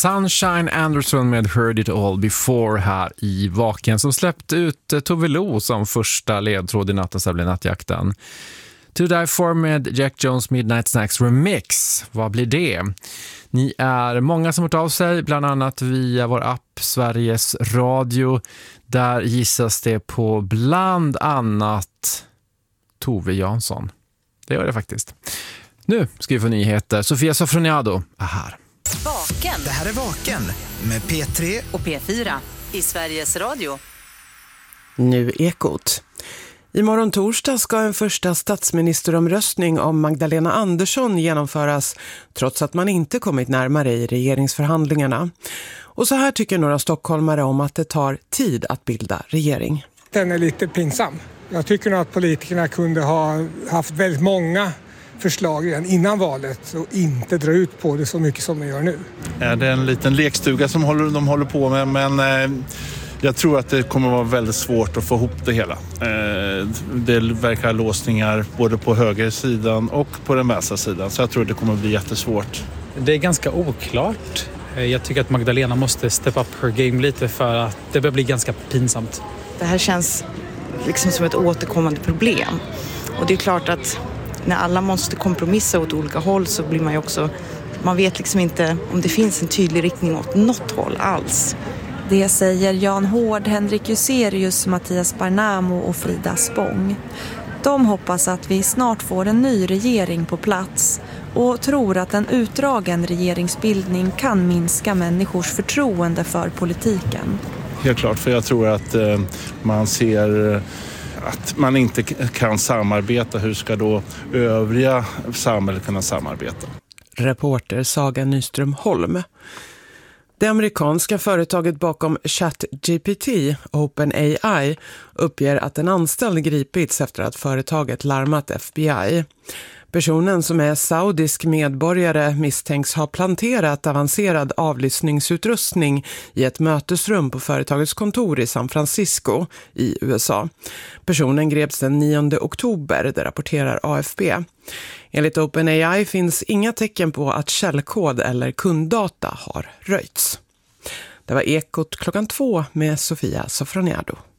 Sunshine Anderson med Heard It All Before här i Vaken, som släppte ut Tove Lo som första ledtråd i nattens nattjakten. To Die For med Jack Jones Midnight Snacks Remix. Vad blir det? Ni är många som har hört av sig, bland annat via vår app Sveriges Radio. Där gissas det på bland annat Tove Jansson. Det gör det faktiskt. Nu ska vi få nyheter. Sofia Sofroniado är här. Vaken. Det här är Vaken med P3 och P4 i Sveriges Radio. Nu Ekot. Imorgon torsdag ska en första statsministeromröstning om Magdalena Andersson genomföras, trots att man inte kommit närmare i regeringsförhandlingarna. Och så här tycker några stockholmare om att det tar tid att bilda regering. Den är lite pinsam. Jag tycker nog att politikerna kunde ha haft väldigt många förslag redan innan valet och inte dra ut på det så mycket som de gör nu. Det är en liten lekstuga som de håller på med, men jag tror att det kommer vara väldigt svårt att få ihop det hela. Det verkar låsningar både på högersidan och på den vänstra sidan, så jag tror att det kommer bli jättesvårt. Det är ganska oklart. Jag tycker att Magdalena måste step up her game lite, för att det börjar bli ganska pinsamt. Det här känns liksom som ett återkommande problem. Och det är klart att när alla måste kompromissa åt olika håll så blir man ju också... Man vet liksom inte om det finns en tydlig riktning åt något håll alls. Det säger Jan Hård, Henrik Juserius, Mattias Barnamo och Frida Spång. De hoppas att vi snart får en ny regering på plats och tror att en utdragen regeringsbildning kan minska människors förtroende för politiken. Helt klart, för jag tror att man ser att man inte kan samarbeta. Hur ska då övriga samhället kunna samarbeta? Reporter Saga Nyström Holm. Det amerikanska företaget bakom ChatGPT, OpenAI, uppger att en anställd gripits efter att företaget larmat FBI. Personen, som är saudisk medborgare, misstänks ha planterat avancerad avlyssningsutrustning i ett mötesrum på företagets kontor i San Francisco i USA. Personen greps den 9 oktober, det rapporterar AFP. Enligt OpenAI finns inga tecken på att källkod eller kunddata har röjts. Det var Ekot klockan 2 med Sofia Sofroniado.